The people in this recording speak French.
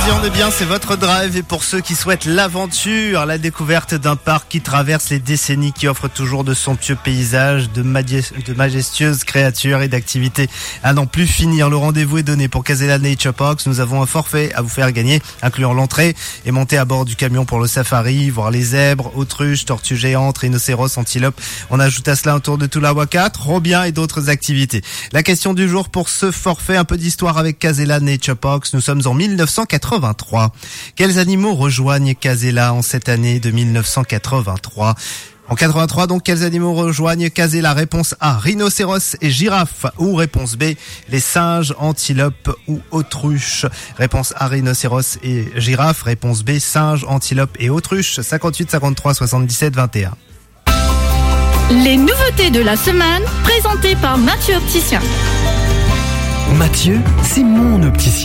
Allez-y, on est bien, c'est votre drive. Et pour ceux qui souhaitent l'aventure, la découverte d'un parc qui traverse les décennies, qui offre toujours de somptueux paysages, de majestueuses créatures et d'activités à n'en plus finir. Le rendez-vous est donné pour Casella Nature Parks. Nous avons un forfait à vous faire gagner, incluant l'entrée et monter à bord du camion pour le safari, voir les zèbres, autruches, tortues géantes, rhinocéros, antilopes. On ajoute à cela un tour de Tulawakat, Robien et d'autres activités. La question du jour pour ce forfait, un peu d'histoire avec Casella Nature Parks. Nous sommes en 1983. Quels animaux rejoignent Casella en cette année de 1983? En 83, donc, quels animaux rejoignent Casella? Réponse A, rhinocéros et girafes. Ou réponse B, les singes, antilopes ou autruches. Réponse A, rhinocéros et girafes. Réponse B, singes, antilopes et autruches. 58 53 77 21. Les nouveautés de la semaine, présentées par Mathieu Opticien. Mathieu, c'est mon opticien.